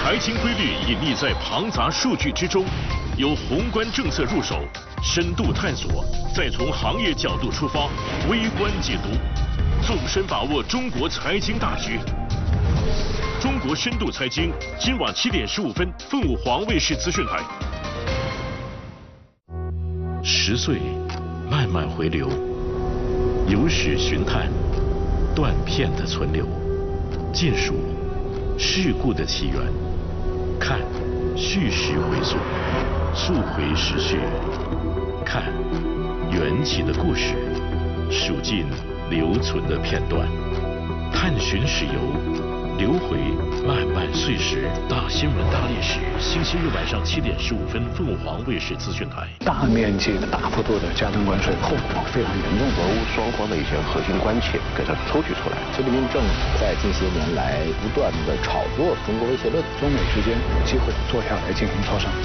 财经规律隐匿在庞杂数据之中，由宏观政策入手，深度探索，再从行业角度出发，微观解读，纵深把握中国财经大局。中国深度财经，今晚7点15分，凤凰卫视资讯台。10岁，慢慢回流，有史寻探，断片的存留，尽数事故的起源，看叙事回溯，溯回时序，看缘起的故事，数尽留存的片段，探寻史游，流回漫漫岁时。大新闻大历史，星期日晚上7点15分，凤凰卫视资讯台。 大面积的、大幅度的加征关税，后果非常严重。 俄乌双方的一些核心关切给它抽取出来。 习近平政府在近些年来不断的炒作中国威胁论， 中美之间有机会坐下来进行磋商。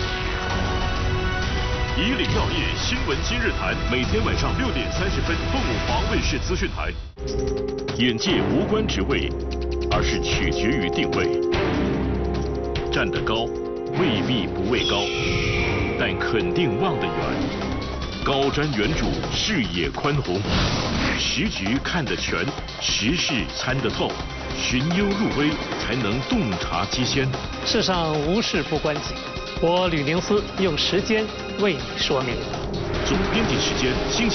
以领要业，新闻今日谈，每天晚上6点30分，凤凰卫视资讯台。眼界无关职位，而是取决于定位。站得高，未必不畏高，但肯定望得远。高瞻远瞩，视野宽宏，时局看得全，时事参得透，寻幽入微，才能洞察机先。 世上无事不关己，我吕宁思用时间为你说明。 总编辑时间，星期